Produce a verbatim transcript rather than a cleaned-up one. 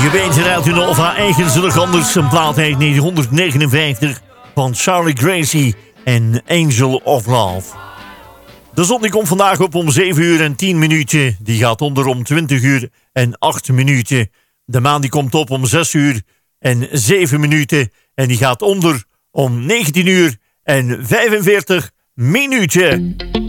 Je weet eruit in Nova eigenlijk anders. Een plaat uit negentien negenenvijftig van Charlie Gracie en Angel of Love. De zon die komt vandaag op om zeven uur en tien minuten. Die gaat onder om twintig uur en acht minuten. De maan die komt op om zes uur en zeven minuten. En die gaat onder om negentien uur en vijfenveertig minuten.